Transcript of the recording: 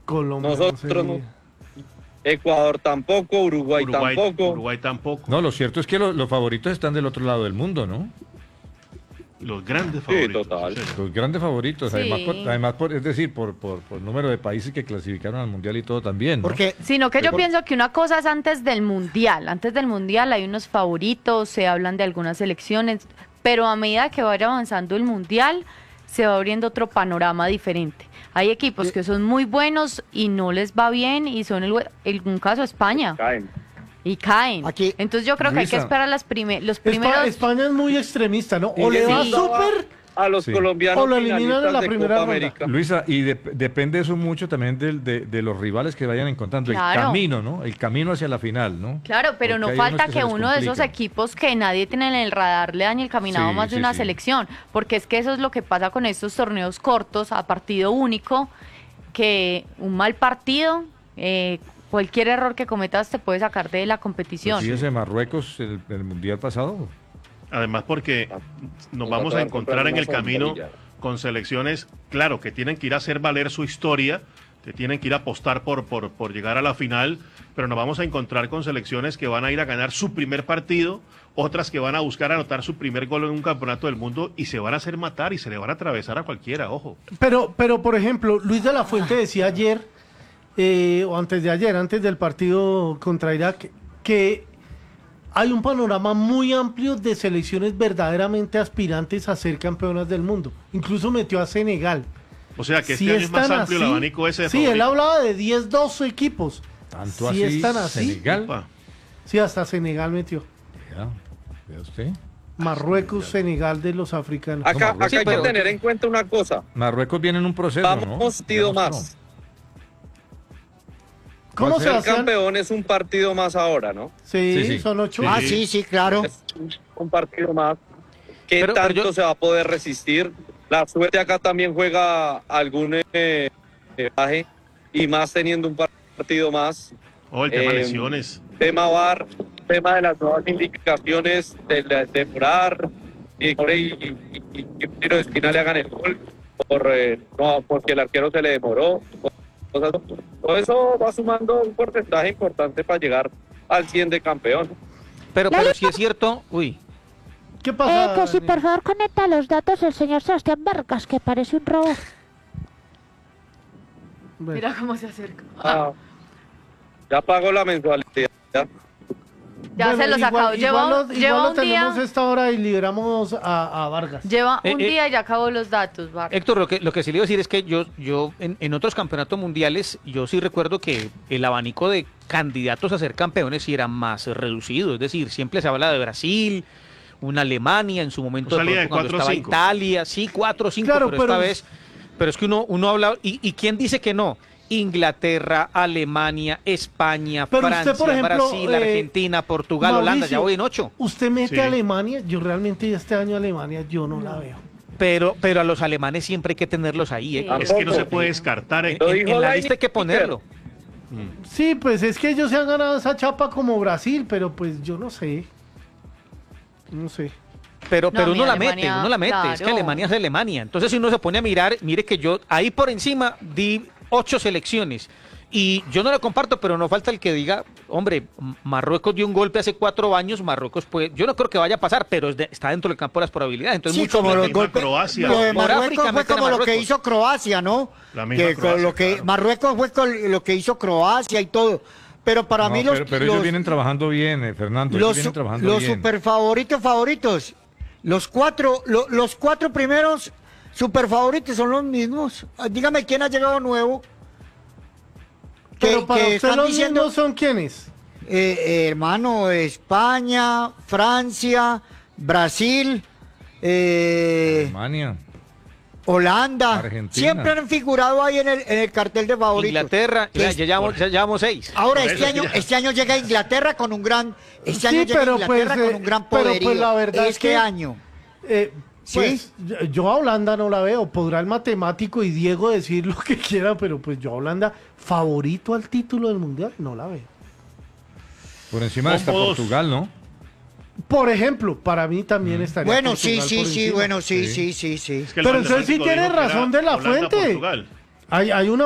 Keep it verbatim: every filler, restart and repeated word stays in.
Colombia. Nosotros no no. Ecuador tampoco, Uruguay, Uruguay tampoco. Uruguay tampoco. No, lo cierto es que lo- los favoritos están del otro lado del mundo, ¿no? Los grandes Sí, favoritos. total. en serio. Los grandes favoritos, Sí. además, por, además por, es decir, por, por, por número de países que clasificaron al Mundial y todo también, ¿no? Porque Sino que yo Por- pienso que una cosa es antes del Mundial. Antes del Mundial hay unos favoritos, se hablan de algunas selecciones, pero a medida que vaya avanzando el Mundial, se va abriendo otro panorama diferente. Hay equipos que son muy buenos y no les va bien, y son, el, en un caso, España, Caen. y caen. Aquí- Entonces yo creo que hay que Luisa. esperar las prime los Espa- primeros... España es muy extremista, ¿no? O Y- le va Sí. súper A los Sí. colombianos O lo eliminan en finalistas la de primera Copa ronda. América. Luisa, y de- depende eso mucho también del- de, de los rivales que vayan encontrando, Claro. el camino, ¿no? El camino hacia la final, ¿no? Claro, pero Porque no hay falta unos que, se les uno de esos complican. equipos que nadie tiene en el radar le dañe el caminado Sí, más de sí, una sí. selección, porque es que eso es lo que pasa con estos torneos cortos a partido único, que un mal partido, eh, cualquier error que cometas te puede sacar de la competición. Pues fíjese, Marruecos, el, el Mundial pasado. Además porque nos vamos a encontrar en el camino con selecciones, claro, que tienen que ir a hacer valer su historia, que tienen que ir a apostar por, por, por llegar a la final, pero nos vamos a encontrar con selecciones que van a ir a ganar su primer partido, otras que van a buscar anotar su primer gol en un campeonato del mundo y se van a hacer matar y se le van a atravesar a cualquiera, ojo. Pero, pero por ejemplo, Luis de la Fuente decía ayer, eh, o antes de ayer, antes del partido contra Irak, que hay un panorama muy amplio de selecciones verdaderamente aspirantes a ser campeonas del mundo. Incluso metió a Senegal. O sea que este Si año es más están amplio el así- abanico ese de Sí, él favoritos. hablaba de diez, doce equipos. Tanto Si así, están así. Senegal. Opa. Sí, hasta Senegal metió. Ya, vea usted. Marruecos, Senegal de los africanos. Acá, Marruecos. acá hay Sí, pero- que tener en cuenta una cosa. Marruecos viene en un proceso, ¿no? Vamos partido Ya mostró. más. ¿Cómo ¿Cuál se será El hacían? campeón es un partido más ahora, ¿no? Sí, Sí, sí. son ocho. Sí. Ah, sí, sí, claro. Es un partido más. ¿Qué Pero- pero tanto yo- se va a poder resistir? La suerte acá también juega algún eh, eh, baje, y más teniendo un partido más. Oh, el tema Eh, lesiones. Tema V A R, tema de las nuevas indicaciones de de demorar y, y, y, y que un tiro de esquina le hagan el gol por, eh, no, porque el arquero se le demoró. Cosas- todo eso va sumando un porcentaje importante para llegar al cien de campeón. Pero, pero si es cierto, uy, ¿Qué Eh, pasa? que si Daniel? por favor conecta los datos el señor Sebastián Vargas, que parece un robot. Bueno. Mira cómo se acerca. Ah, ya pagó la mensualidad. Ya Bueno, se los igual- acabó. Lleva, igual un- lo- lleva igual lo un día, tenemos esta hora y liberamos a, a Vargas. lleva Eh, un eh, día y ya acabó los datos. Vargas. Héctor, lo que, lo que sí le iba a decir es que yo, yo en, en otros campeonatos mundiales, yo sí recuerdo que el abanico de candidatos a ser campeones sí era más reducido. Es decir, siempre se habla de Brasil, una Alemania, en su momento Salía pronto de cuando cuatro o estaba cinco. Italia, sí, cuatro o cinco, Claro, pero, esta pero- vez. Pero es que uno, uno habla. ¿y, ¿Y quién dice que no? Inglaterra, Alemania, España, Pero usted, Francia, por ejemplo, Brasil, eh, Argentina, Portugal, Holanda, ya Mauricio, voy en ocho. Usted mete Sí. a Alemania, yo realmente este año Alemania yo no la veo. Pero, pero a los alemanes siempre hay que tenerlos ahí. ¿eh? Sí. Es que no se puede descartar. eh. Lo En, dijo en la la lista hay que ponerlo. Sí, pues es que ellos se han ganado esa chapa como Brasil, pero pues yo no sé. No sé. Pero, No, pero mi uno la Alemania, mete, uno la mete. Es que claro. Alemania es Alemania. Entonces, si uno se pone a mirar, mire que yo ahí por encima di ocho selecciones. Y yo no la comparto, pero no falta el que diga, hombre, M- Marruecos dio un golpe hace cuatro años, Marruecos puede, yo no creo que vaya a pasar, pero es de- está dentro del campo de las probabilidades. Entonces, Sí, mucho como los misma golpes. Croacia. Lo de Por Marruecos África fue meten a como lo que Marruecos. hizo Croacia, ¿no? La misma Que con Croacia, lo que claro. Marruecos fue con lo que hizo Croacia y todo. Pero para No, mí los, pero, pero los, ellos vienen trabajando bien, eh, Fernando. Ellos los, vienen su- trabajando los bien. super favoritos favoritos, los cuatro, lo- los cuatro primeros super favoritos son los mismos. Ah, dígame quién ha llegado nuevo. Que- Pero para que usted están los diciendo, mismos son quiénes. eh, eh, hermano, España, Francia, Brasil, eh, Alemania. Holanda, Argentina. siempre han figurado ahí en el, en el cartel de favoritos. Inglaterra, Que ya, es- ya llevamos, ya llevamos seis. Ahora Por este eso, año, ya. este año llega Inglaterra con un gran, este Sí, año llega pero Inglaterra pues, con eh, un gran pero, poderío. pues, la verdad es este que- año. Eh, ¿Sí? pues, yo- yo a Holanda no la veo. Podrá el matemático y Diego decir lo que quiera, pero pues yo a Holanda, favorito al título del mundial, no la veo. Por encima está Combo dos. Portugal, ¿no? Por ejemplo, para mí también estaría. Bueno, sí, Portugal sí, por sí, encima. bueno, sí, Sí. sí, sí, sí. Es que el Pero entonces sí matemático tiene dijo que era razón de la Holanda, fuente. Portugal. Hay, hay una